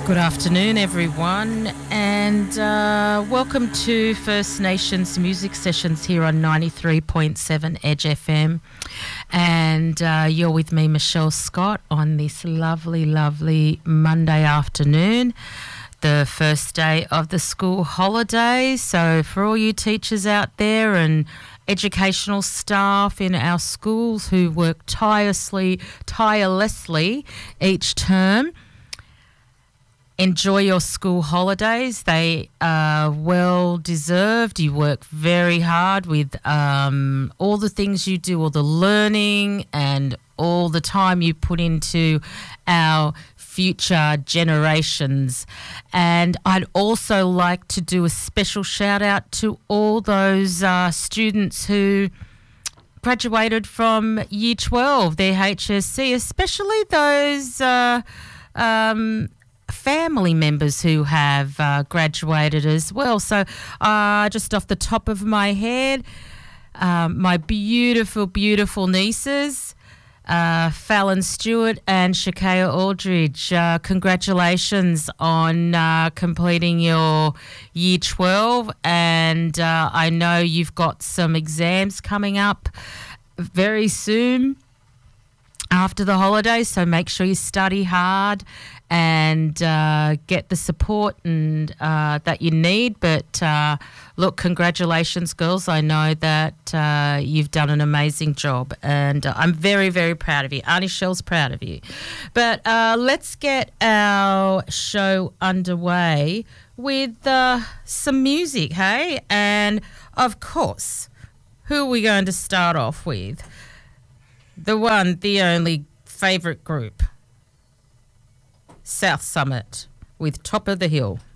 Good afternoon, everyone, and welcome to First Nations Music Sessions here on 93.7 Edge FM. And you're with me, Michelle Scott, on this lovely, lovely Monday afternoon, the first day of the school holiday. So for all you teachers out there and educational staff in our schools who work tirelessly each term, enjoy your school holidays. They are well deserved. You work very hard with all the things you do, all the learning and all the time you put into our future generations. And I'd also like to do a special shout out to all those students who graduated from Year 12, their HSC, especially those family members who have graduated as well. So just off the top of my head, my beautiful, beautiful nieces, Fallon Stewart and Shakaya Aldridge, congratulations on completing your Year 12, and I know you've got some exams coming up very soon after the holidays, so make sure you study hard and get the support and that you need. But look, congratulations, girls. I know that you've done an amazing job, and I'm very, very proud of you. Auntie Shell's proud of you. But let's get our show underway with some music, hey? And, of course, who are we going to start off with? The one, the only favourite group, South Summit, with Top of the Hill.